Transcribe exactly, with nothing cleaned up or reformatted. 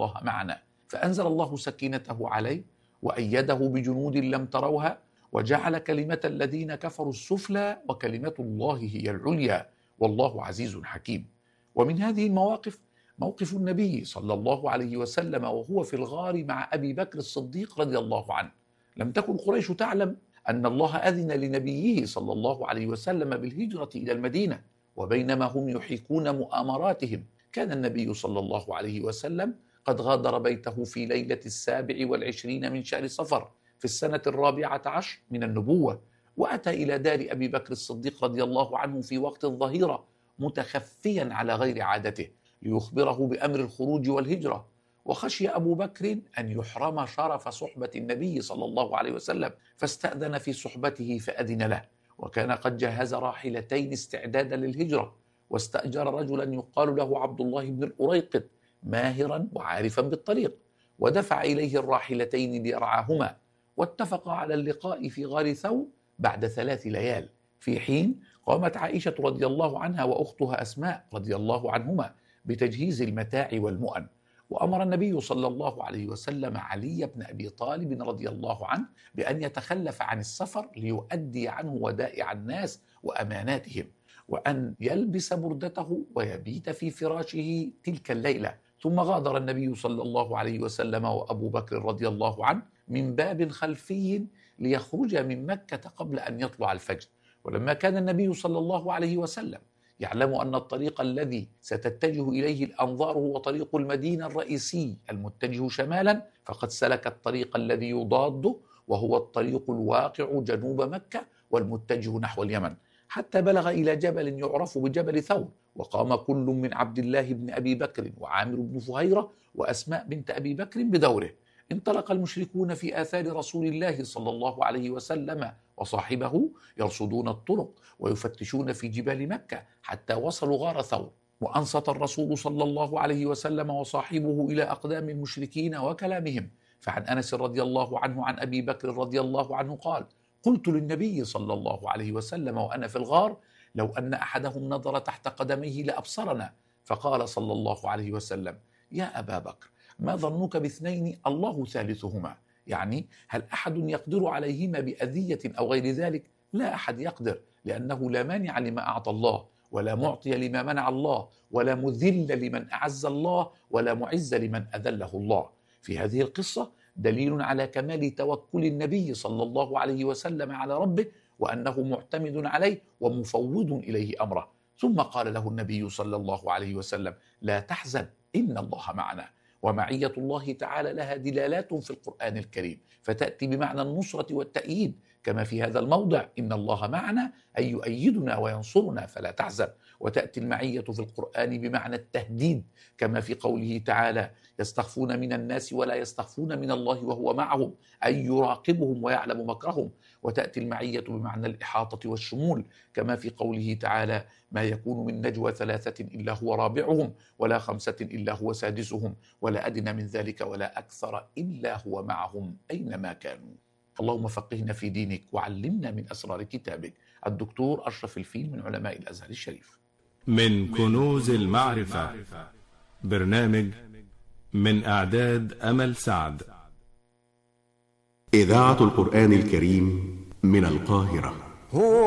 الله معنا، فأنزل الله سكينته عليه وأيده بجنود لم تروها، وجعل كلمة الذين كفروا السفلى وكلمة الله هي العليا والله عزيز حكيم. ومن هذه المواقف موقف النبي صلى الله عليه وسلم وهو في الغار مع أبي بكر الصديق رضي الله عنه. لم تكن قريش تعلم أن الله أذن لنبيه صلى الله عليه وسلم بالهجرة إلى المدينة، وبينما هم يحيكون مؤامراتهم كان النبي صلى الله عليه وسلم قد غادر بيته في ليلة السابع والعشرين من شهر صفر في السنة الرابعة عشر من النبوة، وأتى إلى دار أبي بكر الصديق رضي الله عنه في وقت الظهيرة متخفيا على غير عادته ليخبره بأمر الخروج والهجرة. وخشي أبو بكر أن يحرم شرف صحبة النبي صلى الله عليه وسلم، فاستأذن في صحبته فأذن له، وكان قد جهز راحلتين استعدادا للهجرة، واستأجر رجلا يقال له عبد الله بن الأريقط ماهرا وعارفا بالطريق، ودفع إليه الراحلتين ليرعاهما، واتفق على اللقاء في غار ثور بعد ثلاث ليال، في حين قامت عائشة رضي الله عنها وأختها أسماء رضي الله عنهما بتجهيز المتاع والمؤن. وأمر النبي صلى الله عليه وسلم علي بن أبي طالب رضي الله عنه بأن يتخلف عن السفر ليؤدي عنه ودائع الناس وأماناتهم، وأن يلبس بردته ويبيت في فراشه تلك الليلة. ثم غادر النبي صلى الله عليه وسلم وأبو بكر رضي الله عنه من باب خلفي ليخرج من مكة قبل أن يطلع الفجر. ولما كان النبي صلى الله عليه وسلم يعلم أن الطريق الذي ستتجه إليه الأنظار هو طريق المدينة الرئيسي المتجه شمالا، فقد سلك الطريق الذي يضاده وهو الطريق الواقع جنوب مكة والمتجه نحو اليمن، حتى بلغ إلى جبل يعرف بجبل ثور، وقام كل من عبد الله بن أبي بكر وعامر بن فهيرة وأسماء بنت أبي بكر بدوره. انطلق المشركون في آثار رسول الله صلى الله عليه وسلم وصاحبه يرصدون الطرق ويفتشون في جبال مكة حتى وصلوا غار ثور، وأنصت الرسول صلى الله عليه وسلم وصاحبه إلى أقدام المشركين وكلامهم. فعن أنس رضي الله عنه عن أبي بكر رضي الله عنه قال: قلت للنبي صلى الله عليه وسلم وأنا في الغار: لو أن أحدهم نظر تحت قدميه لأبصرنا. فقال صلى الله عليه وسلم: يا أبا بكر، ما ظنك باثنين الله ثالثهما؟ يعني هل أحد يقدر عليهما بأذية أو غير ذلك؟ لا أحد يقدر، لأنه لا مانع لما أعطى الله، ولا معطي لما منع الله، ولا مذل لمن أعز الله، ولا معز لمن أذله الله. في هذه القصة دليل على كمال توكل النبي صلى الله عليه وسلم على ربه، وأنه معتمد عليه ومفوض إليه أمره. ثم قال له النبي صلى الله عليه وسلم: لا تحزن إن الله معنا. ومعية الله تعالى لها دلالات في القرآن الكريم، فتأتي بمعنى النصرة والتأييد، كما في هذا الموضع: إن الله معنا أي يؤيدنا وينصرنا فلا تحزن. وتأتي المعية في القرآن بمعنى التهديد، كما في قوله تعالى: يستخفون من الناس ولا يستخفون من الله وهو معهم أي يراقبهم ويعلم مكرهم. وتأتي المعية بمعنى الإحاطة والشمول، كما في قوله تعالى: ما يكون من نجوى ثلاثة إلا هو رابعهم ولا خمسة إلا هو سادسهم ولا أدنى من ذلك ولا أكثر إلا هو معهم أينما كانوا. اللهم فقهنا في دينك وعلمنا من أسرار كتابك. الدكتور أشرف الفيل من علماء الأزهر الشريف. من كنوز المعرفة، برنامج من إعداد أمل سعد. إذاعة القرآن الكريم من القاهرة.